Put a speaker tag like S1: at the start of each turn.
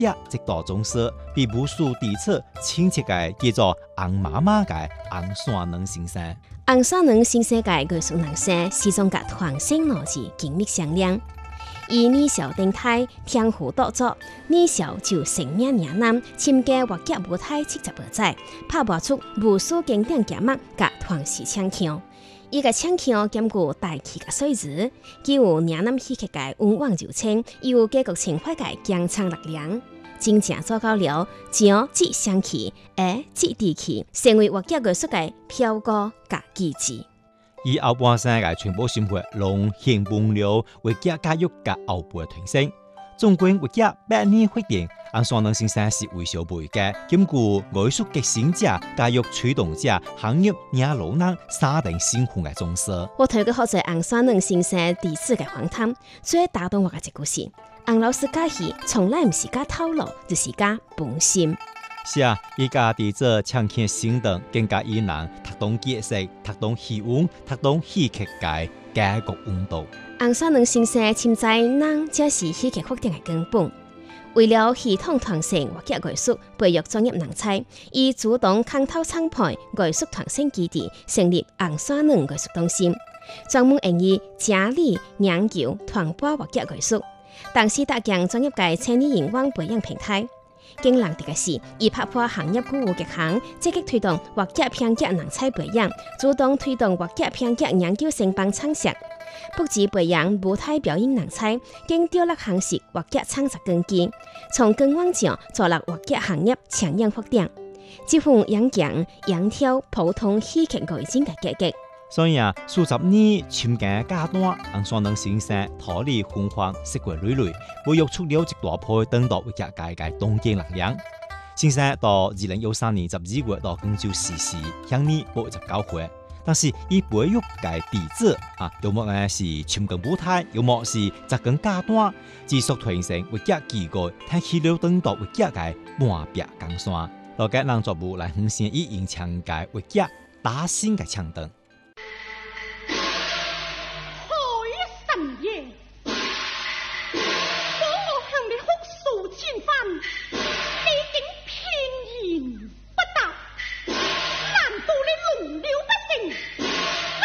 S1: 家一道棕色，被武术地侧亲切嘅叫做紅媽媽嘅紅山能先生。
S2: 紅山能新世界藝術人生始終甲傳承邏輯緊密相連。以二小登台，天湖獨作，二小就成名嶺南，參加話劇舞台70多載，拍播出無數經典劇目甲傳世唱腔。伊個唱腔兼具大氣嘅水質，既有嶺南戲劇界溫婉柔情，又有家國情懷界強強力量，真正做到了將即香氣，即地氣，成為話劇藝術界飄過甲機制。
S1: 以後半生嘅全部生活，攏獻本了話劇教育甲後輩嘅傳承。縱觀話劇百年發展，紅山能先生是為小輩嘅，兼顧藝術革新者、教育推動者、行業領路人三等身份嘅重視。
S2: 我透過學習紅山能先生第一次嘅訪談，最打動我嘅一句是：紅老師教戲從來唔是假套路，就是假本心。
S1: 是啊，依家啲做唱腔行動更加以人讀懂解釋、讀懂戲文、讀懂戲劇界家國運動。
S2: 紅山能先生深知人才是戲劇發展嘅根本。為了系統傳承話劇藝術，培育專業人才，伊主動牽頭創辦藝術傳承基地，成立紅山能藝術中心，專門用於整理、研究、傳播話劇藝術。同時搭建專業界產業營運培養平台。更難得嘅是，伊拍破行業顧問極限，積極推動話劇編劇人才培養，主動推動話劇編劇研究生幫創設，不止培養舞台表演人才，更調落夯實話劇創作根基，從更往上助力話劇行業長遠發展。這份演講引挑普通戲劇外景嘅結局。
S1: 所以啊，數十年參加階段，紅山能先生桃李風華，色桂累累，培育出了一大批當代話劇界嘅東京力量。先生到2013年12月到廣州逝世，享年89歲。但是以培育界弟子要麼呢是參更舞台，要麼是扎根階段，繼續傳承話劇基礎，睇起了當代話劇嘅半壁江山。落個人作物來向先以演唱界話劇打新嘅搶燈。